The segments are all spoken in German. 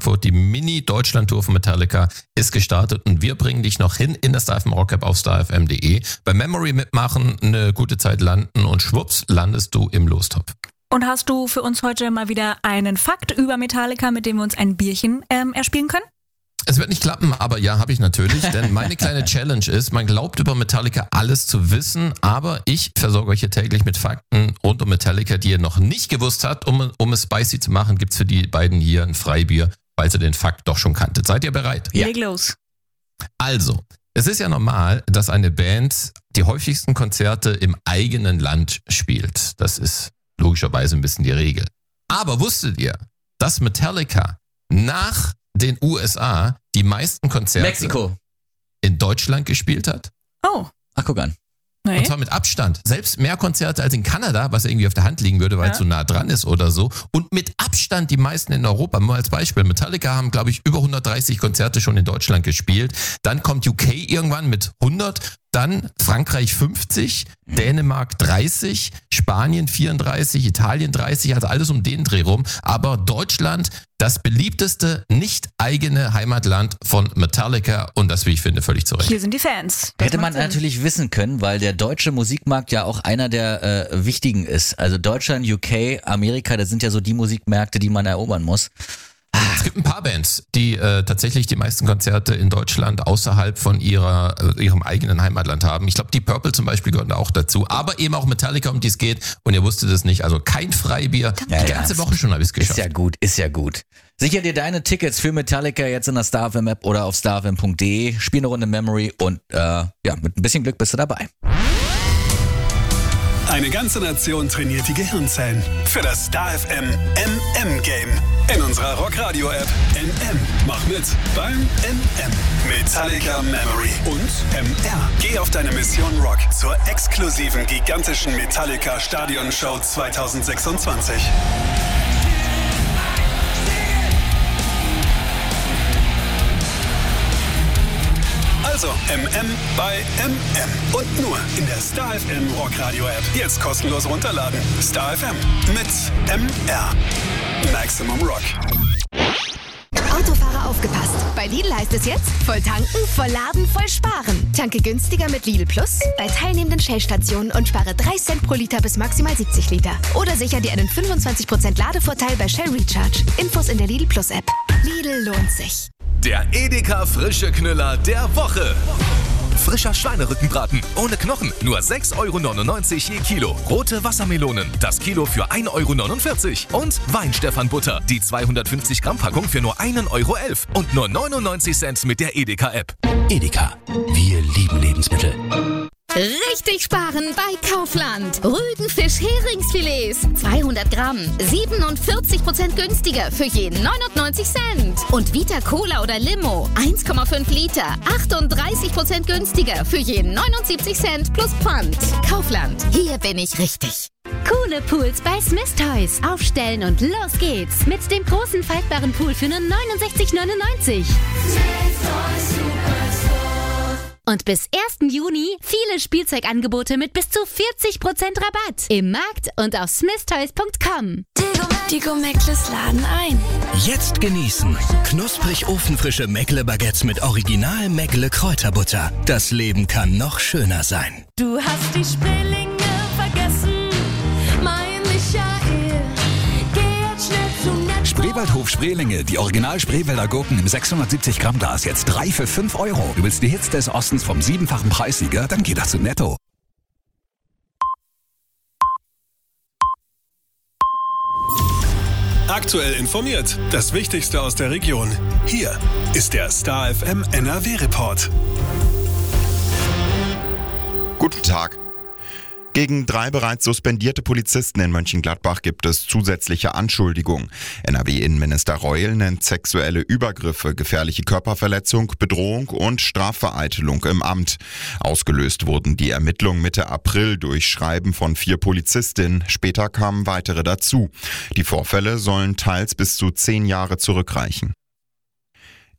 Frankfurt. Die Mini-Deutschland-Tour von Metallica ist gestartet und wir bringen dich noch hin in der StarFM Rock App auf starfm.de. Bei Memory mitmachen, eine gute Zeit landen und schwupps landest du im Lostopf. Und hast du für uns heute mal wieder einen Fakt über Metallica, mit dem wir uns ein Bierchen erspielen können? Es wird nicht klappen, aber ja, habe ich natürlich, denn meine kleine Challenge ist, man glaubt über Metallica alles zu wissen, aber ich versorge euch hier täglich mit Fakten rund um Metallica, die ihr noch nicht gewusst habt. Um es spicy zu machen, gibt's für die beiden hier ein Freibier, weil ihr den Fakt doch schon kanntet. Seid ihr bereit? Ja. Leg los. Also, es ist ja normal, dass eine Band die häufigsten Konzerte im eigenen Land spielt. Das ist logischerweise ein bisschen die Regel. Aber wusstet ihr, dass Metallica nach den USA die meisten Konzerte Mexiko in Deutschland gespielt hat? Oh. Ach, guck an. Nee. Und zwar mit Abstand. Selbst mehr Konzerte als in Kanada, was irgendwie auf der Hand liegen würde, weil es so nah dran ist oder so. Und mit Abstand die meisten in Europa. Nur als Beispiel. Metallica haben, glaube ich, über 130 Konzerte schon in Deutschland gespielt. Dann kommt UK irgendwann mit 100. Dann Frankreich 50, Dänemark 30, Spanien 34, Italien 30, also alles um den Dreh rum. Aber Deutschland, das beliebteste nicht-eigene Heimatland von Metallica und das, wie ich finde, völlig zurecht. Hier sind die Fans. Das Hätte man macht Sinn. natürlich wissen können, weil der deutsche Musikmarkt ja auch einer der wichtigen ist. Also Deutschland, UK, Amerika, das sind ja so die Musikmärkte, die man erobern muss. Es gibt ein paar Bands, die tatsächlich die meisten Konzerte in Deutschland außerhalb von ihrem eigenen Heimatland haben. Ich glaube, die Purple zum Beispiel gehören da auch dazu. Aber eben auch Metallica, um die es geht. Und ihr wusstet es nicht. Also kein Freibier. Die ganze Woche schon habe ich es geschafft. Ist ja gut. Sicher dir deine Tickets für Metallica jetzt in der StarFM App oder auf starfm.de. Spiel eine Runde Memory und mit ein bisschen Glück bist du dabei. Eine ganze Nation trainiert die Gehirnzellen für das StarFM MM-Game. In unserer Rockradio-App MM. Mach mit beim MM. Metallica Memory und MR. Geh auf deine Mission Rock zur exklusiven gigantischen Metallica Stadionshow 2026. Also MM bei MM. Und nur in der StarFM Rockradio App. Jetzt kostenlos runterladen. StarFM mit MR. Maximum Rock. Autofahrer aufgepasst. Bei Lidl heißt es jetzt, voll tanken, voll laden, voll sparen. Tanke günstiger mit Lidl Plus bei teilnehmenden Shell-Stationen und spare 3 Cent pro Liter bis maximal 70 Liter. Oder sicher dir einen 25% Ladevorteil bei Shell Recharge. Infos in der Lidl Plus App. Lidl lohnt sich. Der Edeka frische Knüller der Woche. Frischer Schweinerückenbraten ohne Knochen, nur 6,99 € je Kilo. Rote Wassermelonen, das Kilo für 1,49 € Und Weinstephan-Butter, die 250 Gramm Packung für nur 1,11 € und nur 99 Cent mit der Edeka-App. Edeka, wir lieben Lebensmittel. Richtig sparen bei Kaufland. Rügenfisch-Heringsfilets. 200 Gramm. 47% günstiger für je 99 Cent. Und Vita Cola oder Limo. 1,5 Liter. 38% günstiger für je 79 Cent plus Pfand. Kaufland. Hier bin ich richtig. Coole Pools bei Smith Toys. Aufstellen und los geht's. Mit dem großen faltbaren Pool für nur 69,99 €. Und bis 1. Juni viele Spielzeugangebote mit bis zu 40% Rabatt. Im Markt und auf smithtoys.com. Die Go-Meckles laden ein. Jetzt genießen. Knusprig ofenfrische Meckle-Baguettes mit Original Meckle-Kräuterbutter. Das Leben kann noch schöner sein. Du hast die Spreelinge vergessen, mein Michael. Geh jetzt schnell zum Netto. Spreewaldhof Spreelinge, die Original-Spreewälder Gurken im 670 Gramm Glas, jetzt 3 für 5 €. Du willst die Hits des Ostens vom 7-fachen Preissieger? Dann geh doch zu Netto. Aktuell informiert. Das Wichtigste aus der Region. Hier ist der StarFM NRW-Report. Guten Tag. Gegen 3 bereits suspendierte Polizisten in Mönchengladbach gibt es zusätzliche Anschuldigungen. NRW-Innenminister Reul nennt sexuelle Übergriffe, gefährliche Körperverletzung, Bedrohung und Strafvereitelung im Amt. Ausgelöst wurden die Ermittlungen Mitte April durch Schreiben von 4 Polizistinnen. Später kamen weitere dazu. Die Vorfälle sollen teils bis zu 10 Jahre zurückreichen.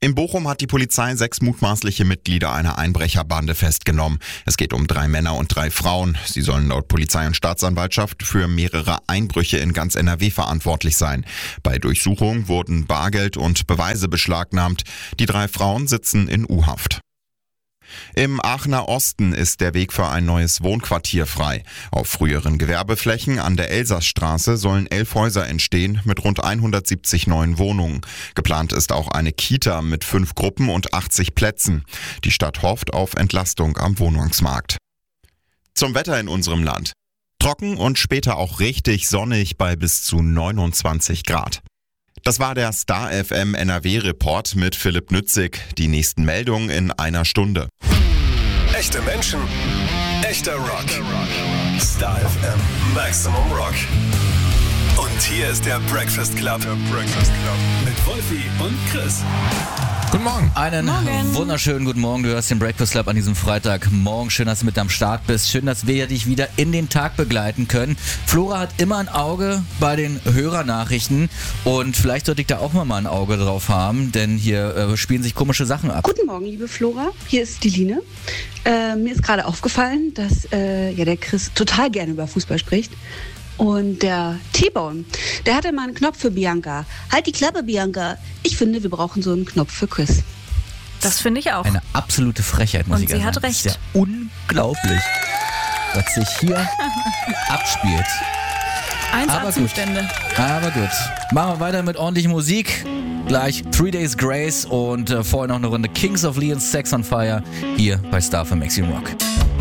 In Bochum hat die Polizei 6 mutmaßliche Mitglieder einer Einbrecherbande festgenommen. Es geht um 3 Männer und 3 Frauen. Sie sollen laut Polizei und Staatsanwaltschaft für mehrere Einbrüche in ganz NRW verantwortlich sein. Bei Durchsuchung wurden Bargeld und Beweise beschlagnahmt. Die 3 Frauen sitzen in U-Haft. Im Aachener Osten ist der Weg für ein neues Wohnquartier frei. Auf früheren Gewerbeflächen an der Elsassstraße sollen 11 Häuser entstehen mit rund 170 neuen Wohnungen. Geplant ist auch eine Kita mit 5 Gruppen und 80 Plätzen. Die Stadt hofft auf Entlastung am Wohnungsmarkt. Zum Wetter in unserem Land. Trocken und später auch richtig sonnig bei bis zu 29 Grad. Das war der Star FM NRW Report mit Philipp Nützig. Die nächsten Meldungen in einer Stunde. Echte Menschen, echter Rock. Star FM Maximum Rock. Und hier ist der Breakfast Club. Mit Wolfi und Chris. Guten Morgen. Einen wunderschönen guten Morgen. Du hörst den Breakfast Club an diesem Freitagmorgen. Schön, dass du mit am Start bist. Schön, dass wir dich wieder in den Tag begleiten können. Flora hat immer ein Auge bei den Hörernachrichten und vielleicht sollte ich da auch mal ein Auge drauf haben, denn hier spielen sich komische Sachen ab. Guten Morgen, liebe Flora. Hier ist die Line. Mir ist gerade aufgefallen, dass der Chris total gerne über Fußball spricht. Und der T-Bone, der hatte mal einen Knopf für Bianca. Halt die Klappe, Bianca. Ich finde, wir brauchen so einen Knopf für Chris. Das finde ich auch. Eine absolute Frechheit, muss Und ich sie sagen. hat recht. Das ist ja unglaublich, was sich hier abspielt. 1A-Zustände. Aber gut. Machen wir weiter mit ordentlicher Musik. Gleich 3 Days Grace und vorher noch eine Runde Kings of Leon's Sex on Fire hier bei Star FM Maximum Rock.